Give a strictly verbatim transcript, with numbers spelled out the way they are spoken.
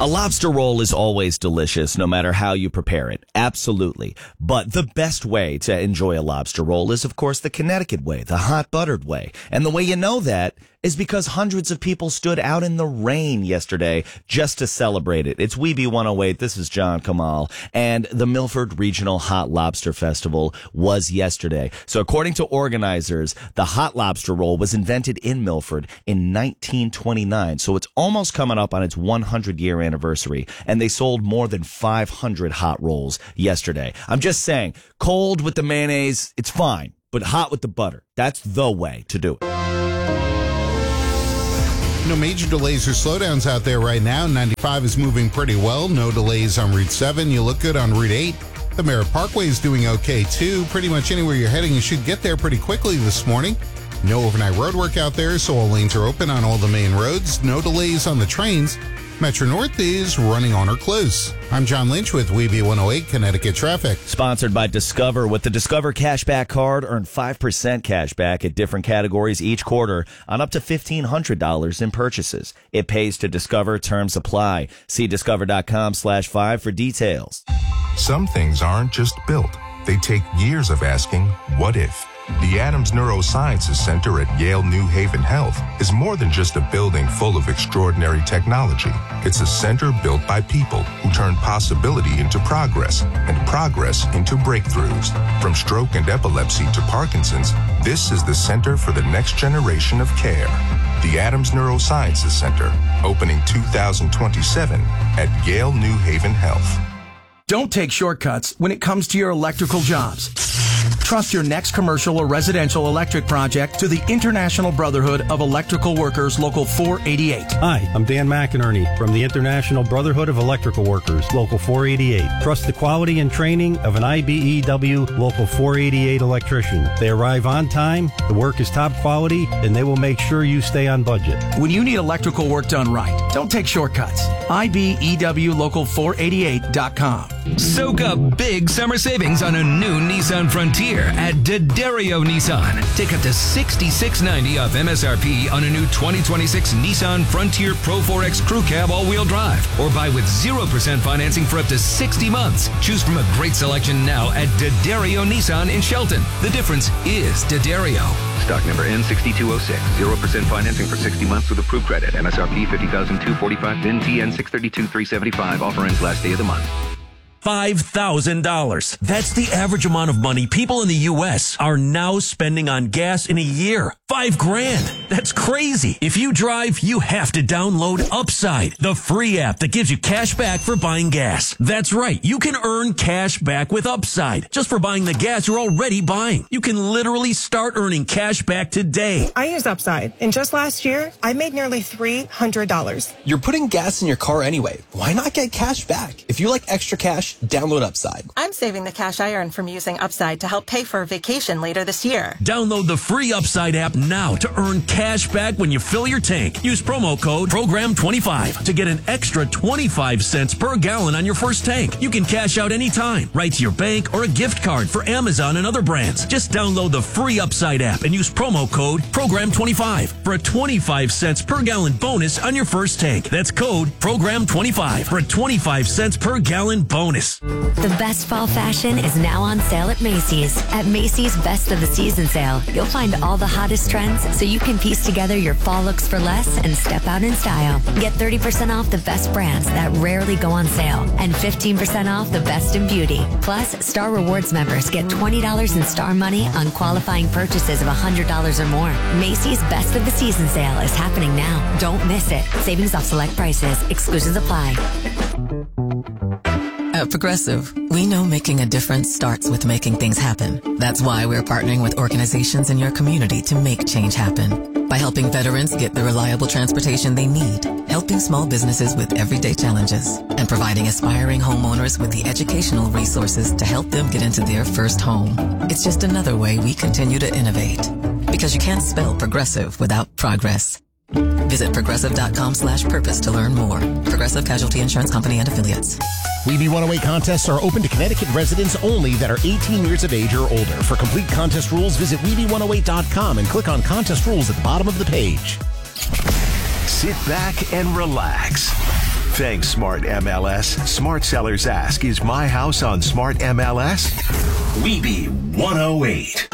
A lobster roll is always delicious, no matter how you prepare it. Absolutely. But the best way to enjoy a lobster roll is, of course, the Connecticut way, the hot buttered way. And the way you know that is because hundreds of people stood out in the rain yesterday just to celebrate it. It's Weeby one oh eight. This is John Kamal. And the Milford Regional Hot Lobster Festival was yesterday. So according to organizers, the hot lobster roll was invented in Milford in nineteen twenty-nine. So it's almost coming up on its one hundred year anniversary. And they sold more than five hundred hot rolls yesterday. I'm just saying, cold with the mayonnaise, it's fine. But hot with the butter, that's the way to do it. No major delays or slowdowns out there right now. ninety-five is moving pretty well. No delays on Route seven. You look good on Route eight. The Merritt Parkway is doing okay, too. Pretty much anywhere you're heading, you should get there pretty quickly this morning. No overnight road work out there, so all lanes are open on all the main roads. No delays on the trains. Metro North is running on or close. I'm John Lynch with Weeby one oh eight Connecticut Traffic. Sponsored by Discover. With the Discover Cashback Card, earn five percent cash back at different categories each quarter on up to fifteen hundred dollars in purchases. It pays to Discover. Terms apply. See discover.com slash five for details. Some things aren't just built. They take years of asking, what if? The Adams Neurosciences Center at Yale New Haven Health is more than just a building full of extraordinary technology. It's a center built by people who turn possibility into progress and progress into breakthroughs. From stroke and epilepsy to Parkinson's, this is the center for the next generation of care. The Adams Neurosciences Center, opening two thousand twenty-seven at Yale New Haven Health. Don't take shortcuts when it comes to your electrical jobs. Trust your next commercial or residential electric project to the International Brotherhood of Electrical Workers Local four eighty-eight. Hi, I'm Dan McInerney from the International Brotherhood of Electrical Workers Local four eighty-eight. Trust the quality and training of an I B E W Local four eighty-eight electrician. They arrive on time, the work is top quality, and they will make sure you stay on budget. When you need electrical work done right, don't take shortcuts. I B E W Local four eighty-eight dot com. Soak up big summer savings on a new Nissan Frontier at D'Addario Nissan. Take up to sixty-six ninety off M S R P on a new twenty twenty-six Nissan Frontier Pro four X Crew Cab all-wheel drive, or buy with zero percent financing for up to sixty months. Choose from a great selection now at D'Addario Nissan in Shelton. The difference is D'Addario. Stock number N six two oh six. zero percent financing for sixty months with approved credit. M S R P fifty thousand two hundred forty-five. Then T N six thirty-two three seventy-five. Offer ends last day of the month. five thousand dollars. That's the average amount of money people in the U S are now spending on gas in a year. Five grand. That's crazy. If you drive, you have to download Upside, the free app that gives you cash back for buying gas. That's right. You can earn cash back with Upside just for buying the gas you're already buying. You can literally start earning cash back today. I use Upside, and just last year, I made nearly three hundred dollars. You're putting gas in your car anyway. Why not get cash back? If you like extra cash, download Upside. I'm saving the cash I earn from using Upside to help pay for a vacation later this year. Download the free Upside app now to earn cash back when you fill your tank. Use promo code program twenty-five to get an extra twenty-five cents per gallon on your first tank. You can cash out anytime, right to your bank or a gift card for Amazon and other brands. Just download the free Upside app and use promo code program twenty-five for a twenty-five cents per gallon bonus on your first tank. That's code program twenty-five for a twenty-five cents per gallon bonus. The best fall fashion is now on sale at Macy's. At Macy's Best of the Season sale, you'll find all the hottest trends so you can piece together your fall looks for less and step out in style. Get thirty percent off the best brands that rarely go on sale and fifteen percent off the best in beauty. Plus, Star Rewards members get twenty dollars in Star money on qualifying purchases of one hundred dollars or more. Macy's Best of the Season sale is happening now. Don't miss it. Savings off select prices. Exclusions apply. At Progressive, we know making a difference starts with making things happen. That's why we're partnering with organizations in your community to make change happen. By helping veterans get the reliable transportation they need, helping small businesses with everyday challenges, and providing aspiring homeowners with the educational resources to help them get into their first home. It's just another way we continue to innovate. Because you can't spell Progressive without progress. Visit progressive.com slash purpose to learn more. Progressive Casualty Insurance Company and Affiliates. Weeby one oh eight contests are open to Connecticut residents only that are eighteen years of age or older. For complete contest rules, visit Weeby one oh eight dot com and click on contest rules at the bottom of the page. Sit back and relax. Thanks, Smart M L S. Smart sellers ask, is my house on Smart M L S? Weeby one oh eight.